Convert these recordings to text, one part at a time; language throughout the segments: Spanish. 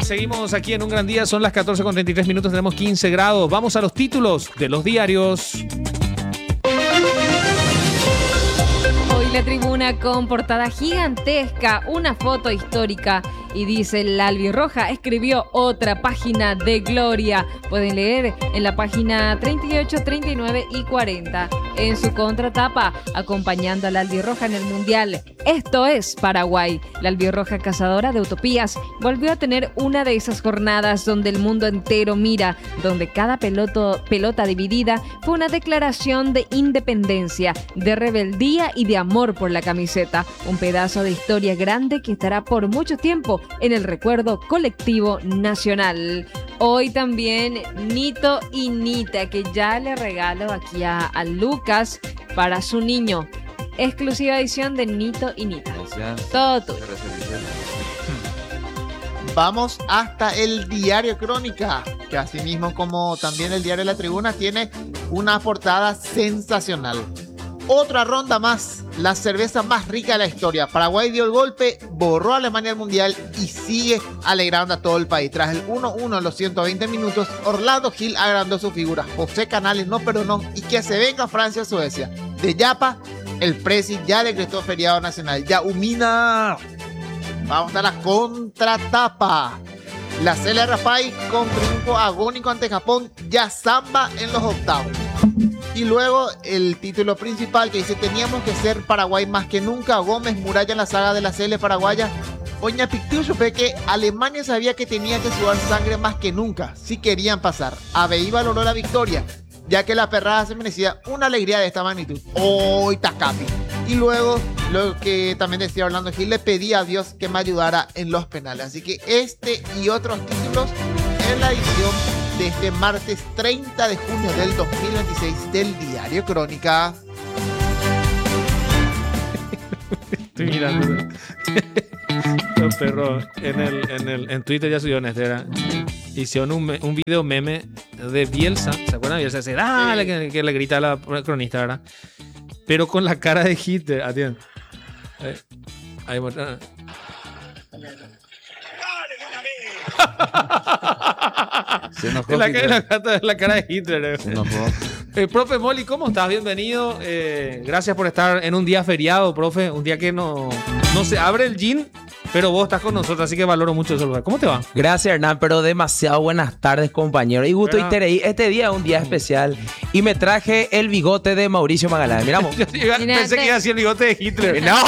seguimos aquí en Un Gran Día. Son las 14:33 minutos, tenemos 15 grados. Vamos a los títulos de los diarios. Hoy la Tribuna con portada gigantesca, una foto histórica. Y dice: la albirroja escribió otra página de gloria. Pueden leer en la página 38, 39 y 40. En su contratapa, acompañando a la albirroja en el Mundial. Esto es Paraguay. La albirroja cazadora de utopías volvió a tener una de esas jornadas donde el mundo entero mira, donde cada pelota dividida fue una declaración de independencia, de rebeldía y de amor por la camiseta. Un pedazo de historia grande que estará por mucho tiempo en el recuerdo colectivo nacional. Hoy también Nito y Nita, que ya le regalo aquí a Lucas para su niño. Exclusiva edición de Nito y Nita. Gracias. Todo tuyo. Vamos hasta el diario Crónica, que así mismo como también el diario La Tribuna tiene una portada sensacional. Otra ronda más, la cerveza más rica de la historia. Paraguay dio el golpe, borró a Alemania del Mundial y sigue alegrando a todo el país. Tras el 1-1 en los 120 minutos, Orlando Gil agrandó su figura. José Canales no perdonó y que se venga Francia o Suecia. De Yapa, el Presi ya decretó feriado nacional. Ya humina. Vamos a la contratapa. La Cele Rafai con triunfo agónico ante Japón, ya samba en los octavos. Y luego el título principal que dice: teníamos que ser Paraguay más que nunca. Gómez Muralla en la saga de la Cele paraguaya. Oña Pictiu supe que Alemania sabía que tenía que sudar sangre más que nunca si querían pasar. Abei valoró la victoria, ya que la perrada se merecía una alegría de esta magnitud. ¡Hoy Tacapi! Y luego, lo que también decía Orlando Gil, le pedía a Dios que me ayudara en los penales. Así que este y otros títulos en la edición de este martes 30 de junio del 2026 del Diario Crónica. Estoy mirando. Los perros en Twitter ya subió Nestera. Hicieron un video meme de Bielsa. ¿Se acuerdan de Bielsa? Dale, que le grita a la cronista, ¿verdad? Pero con la cara de Hitler. Atiende. Ahí muestra. Se enojó la cara de Hitler. Se enojó. Profe Moli, ¿cómo estás? Bienvenido. Gracias por estar en un día feriado, profe. Un día que no se abre el gym, pero vos estás con nosotros, así que valoro mucho eso. ¿Cómo te va? Gracias, Hernán, pero demasiado buenas tardes, compañero. Y gusto estar ahí. Este día es un día especial y me traje el bigote de Mauricio Magallanes. Miramos. Pensé que iba a ser el bigote de Hitler. No.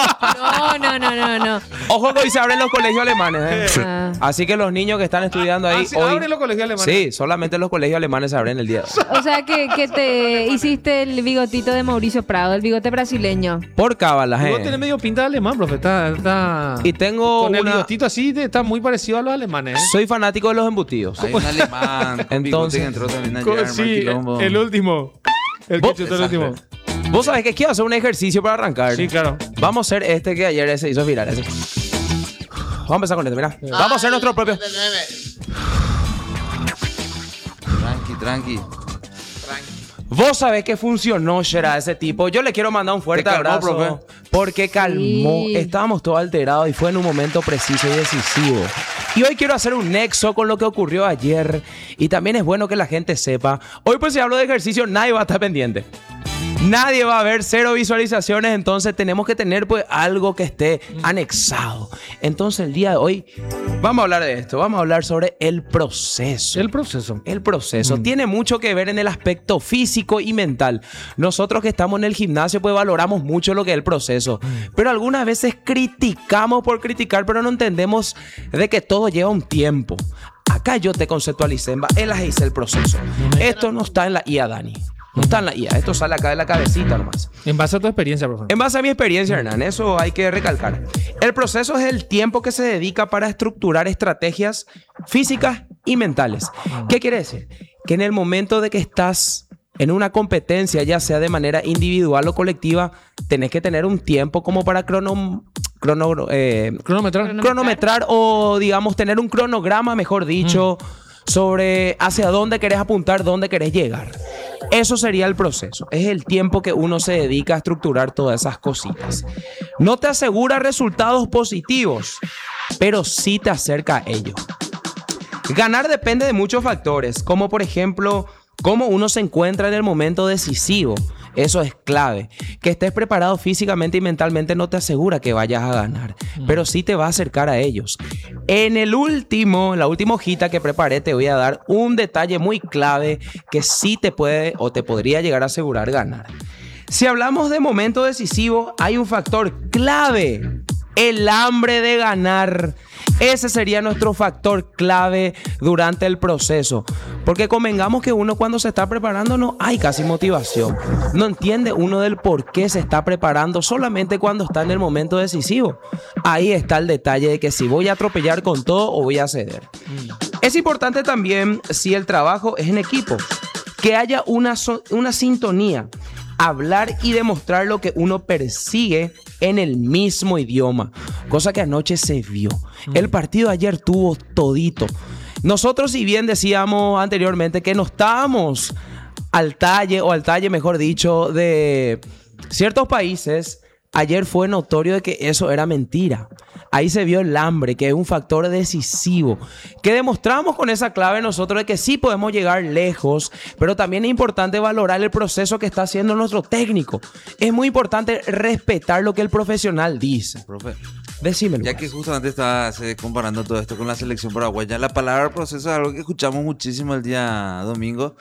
Ojo que hoy se abren los colegios alemanes. Así que los niños que están estudiando ahí ¿se abren los colegios alemanes? Sí, solamente los colegios alemanes se abren el día de hoy. O sea que te hiciste el bigotito de Mauricio Prado, el bigote brasileño. Por cábala, Vos tenés medio pinta de alemán, profe. Y tengo con el bigotito así, está muy parecido a los alemanes. Soy fanático de los embutidos. Hay un alemán. Entonces, que entró también ayer, sí, el último. El que chutó el último. Vos sabés que quiero hacer un ejercicio para arrancar. Sí, claro. Vamos a hacer este que ayer se hizo viral. Ese. Vamos a empezar con este, mirá. Vamos a hacer nuestro propio. Tranqui. Vos sabés que funcionó, Shera, ese tipo. Yo le quiero mandar un fuerte abrazo, profe, porque calmó. Sí. Estábamos todos alterados y fue en un momento preciso y decisivo. Y hoy quiero hacer un nexo con lo que ocurrió ayer. Y también es bueno que la gente sepa. Hoy pues si hablo de ejercicio, nadie va a estar pendiente. Nadie va a ver, 0 visualizaciones, entonces tenemos que tener pues algo que esté anexado. Entonces el día de hoy vamos a hablar de esto, vamos a hablar sobre el proceso. El proceso. Tiene mucho que ver en el aspecto físico y mental. Nosotros que estamos en el gimnasio pues valoramos mucho lo que es el proceso, pero algunas veces criticamos por criticar, pero no entendemos de que todo lleva un tiempo. Acá yo te conceptualicé, él hice el proceso. Esto no está en la IA, Dani. No está en la IA, esto sale acá de la cabecita nomás. En base a tu experiencia, profesor. En base a mi experiencia, Hernán, eso hay que recalcar. El proceso es el tiempo que se dedica para estructurar estrategias físicas y mentales. ¿Qué quiere decir? Que en el momento de que estás en una competencia, ya sea de manera individual o colectiva, tenés que tener un tiempo como para cronometrar o, digamos, tener un cronograma, mejor dicho, sobre hacia dónde querés apuntar, dónde querés llegar. Eso sería el proceso. Es el tiempo que uno se dedica a estructurar todas esas cositas. No te asegura resultados positivos, pero sí te acerca a ello. Ganar depende de muchos factores, como por ejemplo, cómo uno se encuentra en el momento decisivo. Eso es clave. Que estés preparado físicamente y mentalmente no te asegura que vayas a ganar, pero sí te va a acercar a ellos. En la última hojita que preparé, te voy a dar un detalle muy clave que sí te puede o te podría llegar a asegurar ganar. Si hablamos de momento decisivo, hay un factor clave: el hambre de ganar. Ese sería nuestro factor clave durante el proceso. Porque convengamos que uno cuando se está preparando no hay casi motivación. No entiende uno del por qué se está preparando solamente cuando está en el momento decisivo. Ahí está el detalle de que si voy a atropellar con todo o voy a ceder. Es importante también, si el trabajo es en equipo, que haya una sintonía. Hablar y demostrar lo que uno persigue en el mismo idioma, cosa que anoche se vio. El partido ayer tuvo todito. Nosotros, si bien decíamos anteriormente que no estábamos al talle mejor dicho, de ciertos países, ayer fue notorio de que eso era mentira. Ahí se vio el hambre, que es un factor decisivo, que demostramos con esa clave nosotros de que sí podemos llegar lejos, pero también es importante valorar el proceso que está haciendo nuestro técnico. Es muy importante respetar lo que el profesional dice. Profe, Decímelo. ya que justamente estaba comparando todo esto con la selección paraguaya, la palabra proceso es algo que escuchamos muchísimo el día domingo.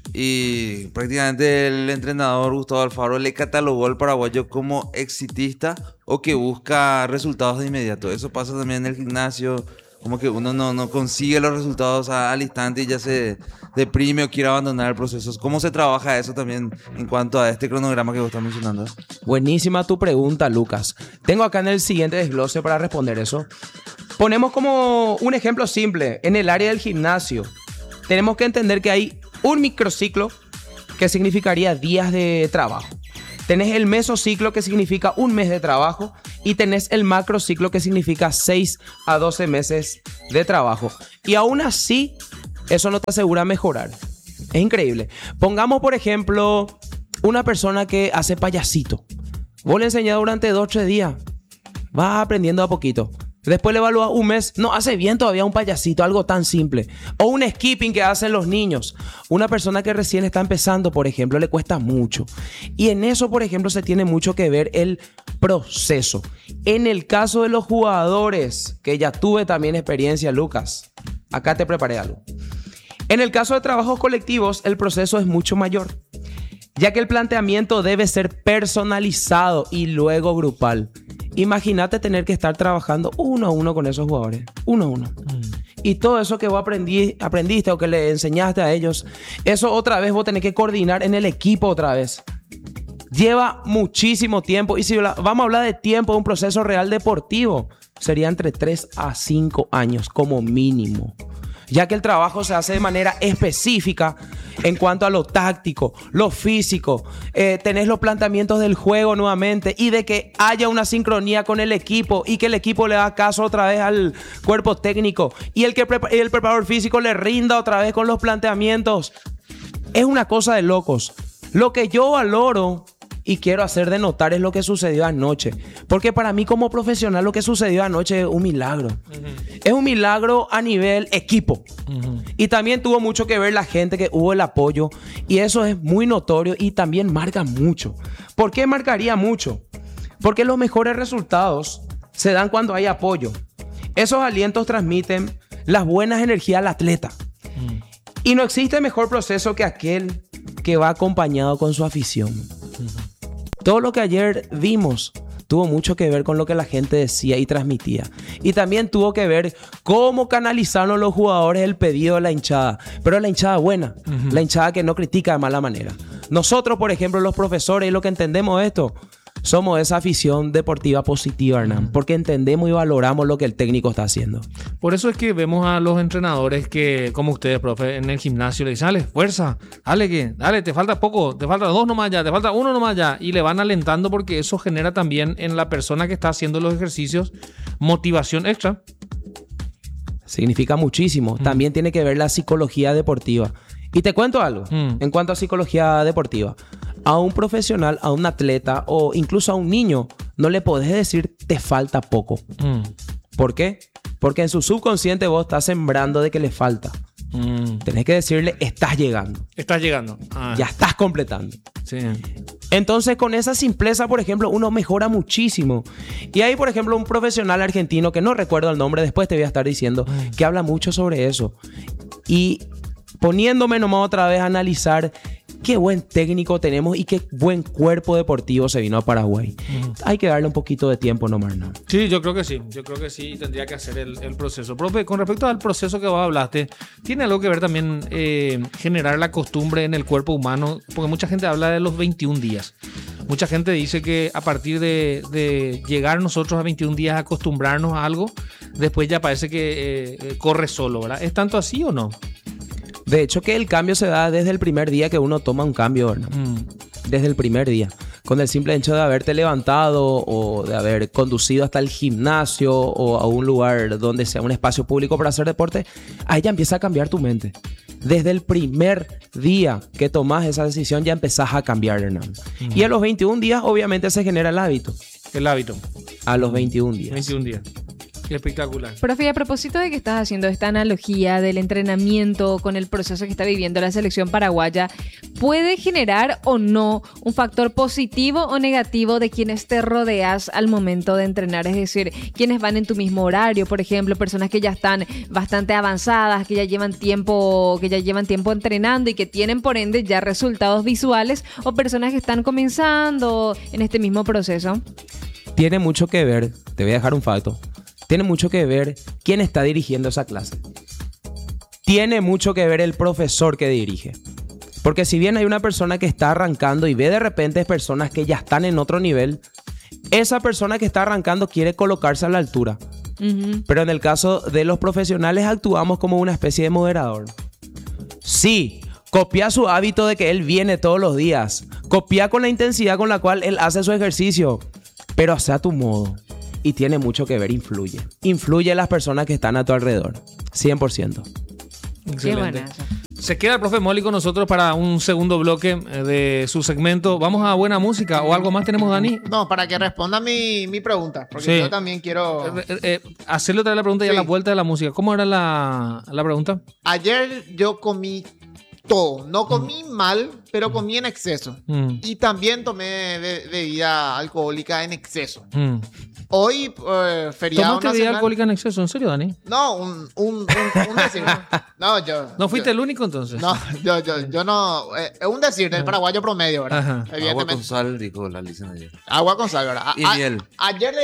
Y prácticamente el entrenador Gustavo Alfaro le catalogó al paraguayo como exitista o que busca resultados de inmediato. Eso pasa también en el gimnasio, como que uno no consigue los resultados al instante y ya se deprime o quiere abandonar el proceso. ¿Cómo se trabaja eso también en cuanto a este cronograma que vos estás mencionando? Buenísima tu pregunta, Lucas. Tengo acá en el siguiente desglose para responder eso. Ponemos como un ejemplo simple. En el área del gimnasio, tenemos que entender que hay un microciclo que significaría días de trabajo. Tenés el mesociclo que significa un mes de trabajo y tenés el macrociclo que significa 6 a 12 meses de trabajo. Y aún así, eso no te asegura mejorar. Es increíble. Pongamos, por ejemplo, una persona que hace payasito. Vos le enseñás durante 2 o 3 días. Vas aprendiendo a poquito. Después le evalúas un mes. No, hace bien todavía un payasito, algo tan simple. O un skipping que hacen los niños. Una persona que recién está empezando, por ejemplo, le cuesta mucho. Y en eso, por ejemplo, se tiene mucho que ver el proceso. En el caso de los jugadores, que ya tuve también experiencia, Lucas, acá te preparé algo. En el caso de trabajos colectivos, el proceso es mucho mayor, ya que el planteamiento debe ser personalizado y luego grupal. Imagínate tener que estar trabajando uno a uno con esos jugadores, uno a uno. Y todo eso que vos aprendiste o que le enseñaste a ellos, eso otra vez vos tenés que coordinar en el equipo otra vez. Lleva muchísimo tiempo. Y si vamos a hablar de tiempo de un proceso real deportivo, sería entre 3 a 5 años como mínimo, ya que el trabajo se hace de manera específica en cuanto a lo táctico, lo físico, tenés los planteamientos del juego nuevamente y de que haya una sincronía con el equipo y que el equipo le haga caso otra vez al cuerpo técnico y el preparador físico le rinda otra vez con los planteamientos. Es una cosa de locos. Lo que yo valoro y quiero hacer de notar es lo que sucedió anoche. Porque para mí como profesional lo que sucedió anoche es un milagro. Es un milagro a nivel equipo. Y también tuvo mucho que ver la gente, que hubo el apoyo. Y eso es muy notorio y también marca mucho. ¿Por qué marcaría mucho? Porque los mejores resultados se dan cuando hay apoyo. Esos alientos transmiten las buenas energías al atleta. Y no existe mejor proceso que aquel que va acompañado con su afición. Todo lo que ayer vimos tuvo mucho que ver con lo que la gente decía y transmitía. Y también tuvo que ver cómo canalizaron los jugadores el pedido de la hinchada. Pero la hinchada buena, la hinchada que no critica de mala manera. Nosotros, por ejemplo, los profesores, y lo que entendemos de esto, somos esa afición deportiva positiva, Hernán, porque entendemos y valoramos lo que el técnico está haciendo. Por eso es que vemos a los entrenadores que, como ustedes, profe, en el gimnasio le dicen, dale, fuerza, dale, te falta poco, te falta 2 nomás ya, te falta 1 nomás ya, y le van alentando porque eso genera también en la persona que está haciendo los ejercicios motivación extra. Significa muchísimo. También tiene que ver la psicología deportiva. Y te cuento algo, en cuanto a psicología deportiva. A un profesional, a un atleta o incluso a un niño, no le podés decir te falta poco. ¿Por qué? Porque en su subconsciente vos estás sembrando de que le falta. Tenés que decirle, estás llegando. Estás llegando. Ya estás completando. Sí. Entonces, con esa simpleza, por ejemplo, uno mejora muchísimo. Y hay, por ejemplo, un profesional argentino, que no recuerdo el nombre, después te voy a estar diciendo, que habla mucho sobre eso. Y poniéndome nomás otra vez a analizar qué buen técnico tenemos y qué buen cuerpo deportivo se vino a Paraguay. Hay que darle un poquito de tiempo nomás, ¿no? Sí, yo creo que sí. Yo creo que sí tendría que hacer el proceso. Profe, con respecto al proceso que vos hablaste, ¿tiene algo que ver también generar la costumbre en el cuerpo humano? Porque mucha gente habla de los 21 días. Mucha gente dice que a partir de llegar nosotros a 21 días a acostumbrarnos a algo, después ya parece que corre solo, ¿verdad? ¿Es tanto así o no? De hecho, que el cambio se da desde el primer día que uno toma un cambio, ¿verdad? Desde el primer día. Con el simple hecho de haberte levantado o de haber conducido hasta el gimnasio o a un lugar donde sea un espacio público para hacer deporte, ahí ya empieza a cambiar tu mente. Desde el primer día que tomás esa decisión ya empezás a cambiar, Hernán. Y a los 21 días obviamente se genera el hábito. El hábito. A los 21 días. 21 días. Qué espectacular. Profe, a propósito de que estás haciendo esta analogía del entrenamiento con el proceso que está viviendo la selección paraguaya, ¿puede generar o no un factor positivo o negativo de quienes te rodeas al momento de entrenar? Es decir, quienes van en tu mismo horario, por ejemplo, personas que ya están bastante avanzadas, que ya llevan tiempo entrenando y que tienen por ende ya resultados visuales, o personas que están comenzando en este mismo proceso. Tiene mucho que ver, te voy a dejar un facto. Tiene mucho que ver quién está dirigiendo esa clase. Tiene mucho que ver el profesor que dirige. Porque si bien hay una persona que está arrancando y ve de repente personas que ya están en otro nivel, esa persona que está arrancando quiere colocarse a la altura. Pero en el caso de los profesionales actuamos como una especie de moderador. Sí, copia su hábito de que él viene todos los días. Copia con la intensidad con la cual él hace su ejercicio. Pero hace a tu modo. Y tiene mucho que ver, influye. Influye en las personas que están a tu alrededor. 100%. Qué buena. Se queda el profe Molly con nosotros para un segundo bloque de su segmento. Vamos a buena música o algo más tenemos, Dani. No, para que responda mi pregunta, porque Sí. yo también quiero... Hacerle otra vez la pregunta y a Sí. la vuelta de la música. ¿Cómo era la pregunta? Ayer yo comí todo. No comí mal, pero comí en exceso. Y también tomé bebida alcohólica en exceso. Hoy, feriado ¿Tomaste bebida nacional... alcohólica en exceso? ¿En serio, Dani? No, un decir. No, yo... ¿No fuiste yo- el único entonces? No, yo no... es un decir del paraguayo promedio, ¿verdad? Ajá. Agua con Evidentemente. sal, dijo la Lisa ayer. Agua con sal, ¿verdad? Y miel. Ayer,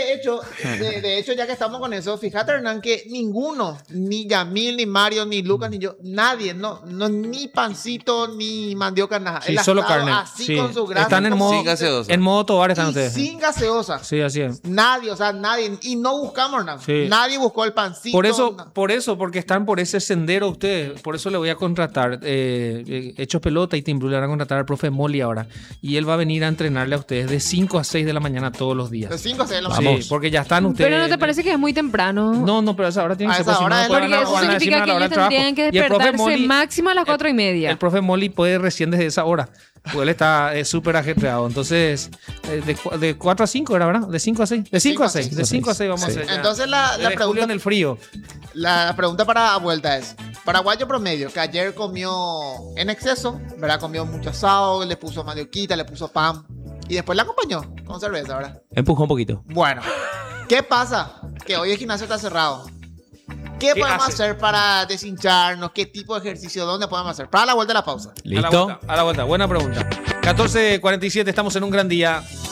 de hecho, ya que estamos con eso, fíjate, Hernán, que ninguno, ni Yamil, ni Mario, ni Lucas, ni yo, nadie, no ni pancito, ni mandioca, nada. Sí, El solo asado carne. Así Sí. con su grasa. Están en modo, Sin gaseosa. en modo tobar están y ustedes. sin gaseosa. Sí, así es. Nadie, o sea, nadie. Y no buscamos, Hernán. Sí. Nadie buscó el pancito. Por eso, porque están por ese sendero ustedes. Por eso le voy a contratar. Hechos Pelota y Timbrú le van a contratar al profe Molly ahora. Y él va a venir a entrenarle a ustedes de 5 a 6 de la mañana todos los días. De 5 a 6 de la Sí, mañana. porque ya están ustedes. Pero ¿no te parece que es muy temprano? No, pero a esa hora tienen A que ser. esa pues, si no, hora no es pueden Porque eso van a decirme significa a que la hora ellos del trabajo. tendrían que Y el profe despertarse Molly- máximo a las 4:30. El profe Molly puede recién desde esa hora. Porque él está súper ajetreado. Entonces, de 4 a 5 era, ¿verdad? De 5 a 6. De 5 a 6. De 5 a 6 vamos a hacer. ya. Entonces la Desde julio pregunta... en el frío. La pregunta para vuelta es, paraguayo promedio, que ayer comió en exceso, ¿verdad? Comió mucho asado, le puso mandioquita, le puso pan y después la acompañó con cerveza, ¿verdad? Empujó un poquito. Bueno, ¿qué pasa? Que hoy el gimnasio está cerrado. ¿Qué podemos hace? hacer para deshincharnos? ¿Qué tipo de ejercicio? ¿Dónde podemos hacer? Para la vuelta de la pausa. ¿Listo? A la vuelta. Buena pregunta. 14:47, estamos en un gran día.